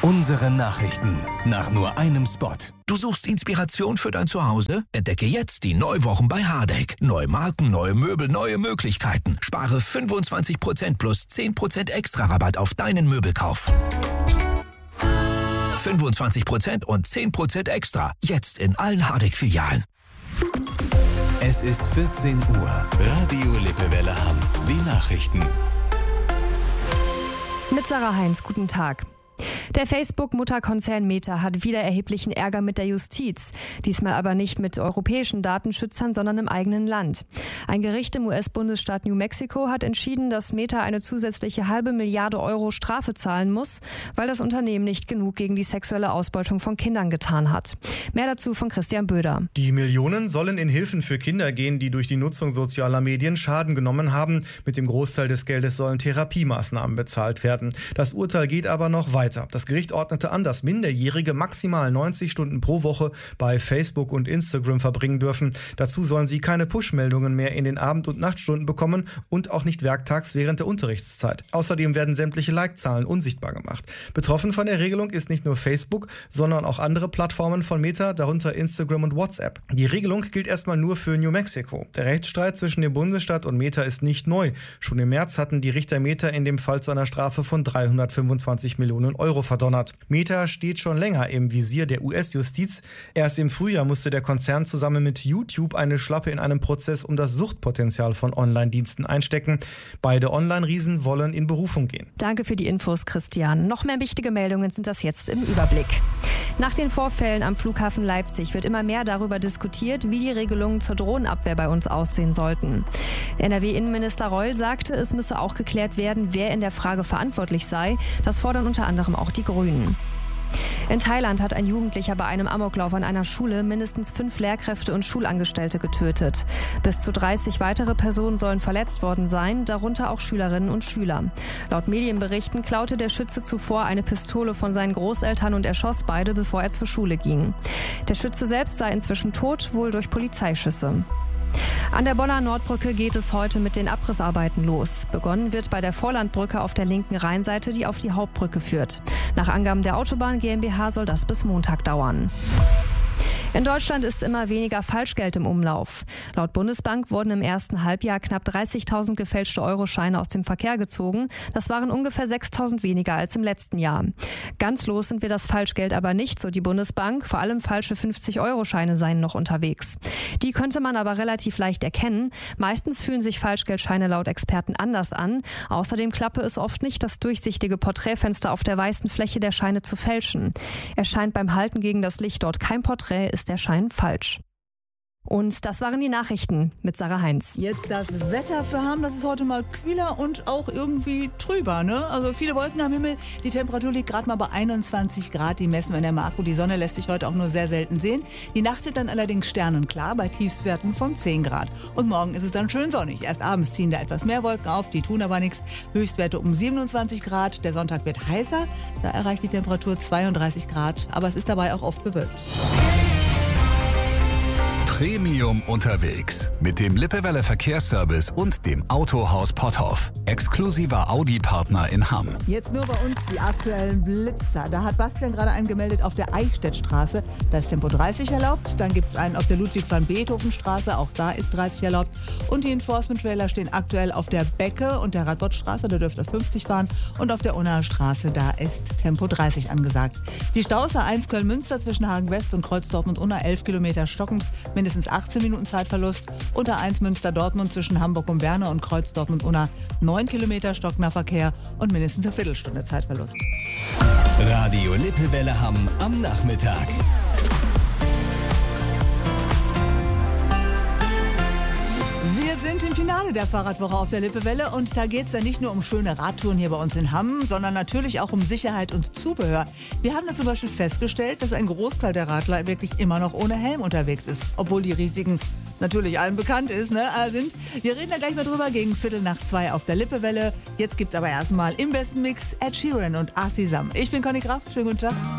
Unsere Nachrichten nach nur einem Spot. Du suchst Inspiration für dein Zuhause? Entdecke jetzt die Neuwochen bei Hardegg. Neue Marken, neue Möbel, neue Möglichkeiten. Spare 25% plus 10% extra Rabatt auf deinen Möbelkauf. 25% und 10% extra. Jetzt in allen Hardegg-Filialen. Es ist 14 Uhr. Radio Lippewelle Hamm. Die Nachrichten. Mit Sarah Heinz, guten Tag. Der Facebook-Mutterkonzern Meta hat wieder erheblichen Ärger mit der Justiz. Diesmal aber nicht mit europäischen Datenschützern, sondern im eigenen Land. Ein Gericht im US-Bundesstaat New Mexico hat entschieden, dass Meta eine zusätzliche $500 Millionen Strafe zahlen muss, weil das Unternehmen nicht genug gegen die sexuelle Ausbeutung von Kindern getan hat. Mehr dazu von Christian Böder. Die Millionen sollen in Hilfen für Kinder gehen, die durch die Nutzung sozialer Medien Schaden genommen haben. Mit dem Großteil des Geldes sollen Therapiemaßnahmen bezahlt werden. Das Urteil geht aber noch weiter. Das Gericht ordnete an, dass Minderjährige maximal 90 Stunden pro Woche bei Facebook und Instagram verbringen dürfen. Dazu sollen sie keine Push-Meldungen mehr in den Abend- und Nachtstunden bekommen und auch nicht werktags während der Unterrichtszeit. Außerdem werden sämtliche Like-Zahlen unsichtbar gemacht. Betroffen von der Regelung ist nicht nur Facebook, sondern auch andere Plattformen von Meta, darunter Instagram und WhatsApp. Die Regelung gilt erstmal nur für New Mexico. Der Rechtsstreit zwischen dem Bundesstaat und Meta ist nicht neu. Schon im März hatten die Richter Meta in dem Fall zu einer Strafe von 325 Millionen Euro verdonnert. Meta steht schon länger im Visier der US-Justiz. Erst im Frühjahr musste der Konzern zusammen mit YouTube eine Schlappe in einem Prozess um das Suchtpotenzial von Online-Diensten einstecken. Beide Online-Riesen wollen in Berufung gehen. Danke für die Infos, Christian. Noch mehr wichtige Meldungen sind das jetzt im Überblick. Nach den Vorfällen am Flughafen Leipzig wird immer mehr darüber diskutiert, wie die Regelungen zur Drohnenabwehr bei uns aussehen sollten. NRW-Innenminister Reul sagte, es müsse auch geklärt werden, wer in der Frage verantwortlich sei. Das fordern unter anderem auch die Grünen. In Thailand hat ein Jugendlicher bei einem Amoklauf an einer Schule mindestens 5 Lehrkräfte und Schulangestellte getötet. Bis zu 30 weitere Personen sollen verletzt worden sein, darunter auch Schülerinnen und Schüler. Laut Medienberichten klaute der Schütze zuvor eine Pistole von seinen Großeltern und erschoss beide, bevor er zur Schule ging. Der Schütze selbst sei inzwischen tot, wohl durch Polizeischüsse. An der Bonner Nordbrücke geht es heute mit den Abrissarbeiten los. Begonnen wird bei der Vorlandbrücke auf der linken Rheinseite, die auf die Hauptbrücke führt. Nach Angaben der Autobahn GmbH soll das bis Montag dauern. In Deutschland ist immer weniger Falschgeld im Umlauf. Laut Bundesbank wurden im ersten Halbjahr knapp 30.000 gefälschte Euroscheine aus dem Verkehr gezogen. Das waren ungefähr 6.000 weniger als im letzten Jahr. Ganz los sind wir das Falschgeld aber nicht, so die Bundesbank. Vor allem falsche 50-Euro-Scheine seien noch unterwegs. Die könnte man aber relativ leicht erkennen. Meistens fühlen sich Falschgeldscheine laut Experten anders an. Außerdem klappe es oft nicht, das durchsichtige Porträtfenster auf der weißen Fläche der Scheine zu fälschen. Erscheint beim Halten gegen das Licht dort kein Porträt, ist der Schein falsch. Und das waren die Nachrichten mit Sarah Heinz. Jetzt das Wetter für Hamm, das ist heute mal kühler und auch irgendwie trüber, ne? Also viele Wolken am Himmel, die Temperatur liegt gerade mal bei 21 Grad, die messen wir in der Marco. Die Sonne lässt sich heute auch nur sehr selten sehen. Die Nacht wird dann allerdings sternenklar bei Tiefstwerten von 10 Grad. Und morgen ist es dann schön sonnig. Erst abends ziehen da etwas mehr Wolken auf, die tun aber nichts. Höchstwerte um 27 Grad, der Sonntag wird heißer, da erreicht die Temperatur 32 Grad, aber es ist dabei auch oft bewölkt. Premium unterwegs mit dem Lippewelle Verkehrsservice und dem Autohaus Potthoff. Exklusiver Audi-Partner in Hamm. Jetzt nur bei uns die aktuellen Blitzer. Da hat Bastian gerade einen gemeldet auf der Eichstättstraße. Da ist Tempo 30 erlaubt. Dann gibt es einen auf der Ludwig-van-Beethoven-Straße. Auch da ist 30 erlaubt. Und die Enforcement-Trailer stehen aktuell auf der Becke und der Radbottstraße. Da dürft ihr 50 fahren. Und auf der Unnaer Straße, da ist Tempo 30 angesagt. Die Staus A1 Köln-Münster zwischen Hagen-West und Kreuz-Dortmund-Unna 11 Kilometer stockend. Mindestens 18 Minuten Zeitverlust. Und A1 Münster-Dortmund zwischen Hamburg und Berne und Kreuz-Dortmund-Unna 9 Kilometer stockender Verkehr und mindestens eine Viertelstunde Zeitverlust. Radio Lippewelle Hamm am Nachmittag. Wir sind im Finale der Fahrradwoche auf der Lippewelle und da geht es dann nicht nur um schöne Radtouren hier bei uns in Hamm, sondern natürlich auch um Sicherheit und Zubehör. Wir haben da zum Beispiel festgestellt, dass ein Großteil der Radler wirklich immer noch ohne Helm unterwegs ist, obwohl die Risiken natürlich allen bekannt sind. Wir reden da gleich mal drüber gegen 1:45 auf der Lippewelle. Jetzt gibt's aber erstmal im besten Mix Ed Sheeran und Arsi Sam. Ich bin Conny Kraft, schönen guten Tag.